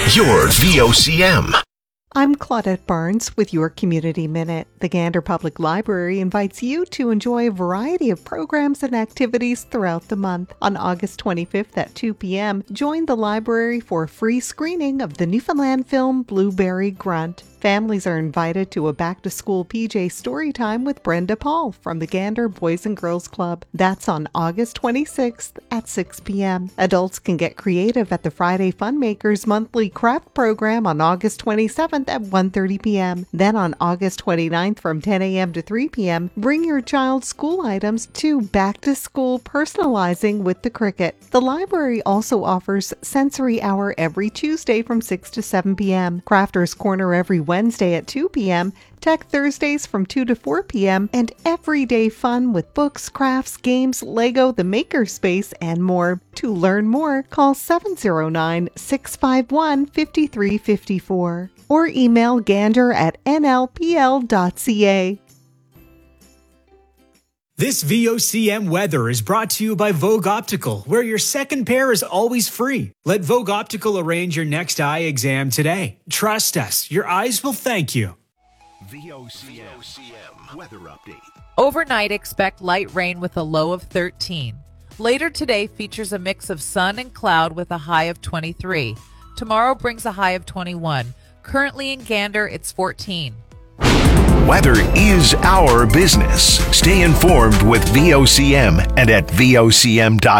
Your VOCM. I'm Claudette Barnes with your Community Minute. The Gander Public Library invites you to enjoy a variety of programs and activities throughout the month. On August 25th at 2 p.m., join the library for a free screening of the Newfoundland film Blueberry Grunt. Families are invited to a back-to-school PJ Storytime with Brenda Paul from the Gander Boys and Girls Club. That's on August 26th at 6 p.m. Adults can get creative at the Friday Funmakers monthly craft program on August 27th at 1:30 p.m. Then on August 29th from 10 a.m. to 3 p.m., bring your child's school items to Back-to-School Personalizing with the Cricket. The library also offers Sensory Hour every Tuesday from 6 to 7 p.m., Crafters Corner every Wednesday at 2 p.m., Tech Thursdays from 2 to 4 p.m., and everyday fun with books, crafts, games, Lego, the Makerspace, and more. To learn more, call 709-651-5354 or email gander@nlpl.ca. This VOCM weather is brought to you by Vogue Optical, where your second pair is always free. Let Vogue Optical arrange your next eye exam today. Trust us, your eyes will thank you. VOCM weather update. Overnight, expect light rain with a low of 13. Later today features a mix of sun and cloud with a high of 23. Tomorrow brings a high of 21. Currently in Gander, it's 14. Weather is our business. Stay informed with VOCM and at VOCM.com.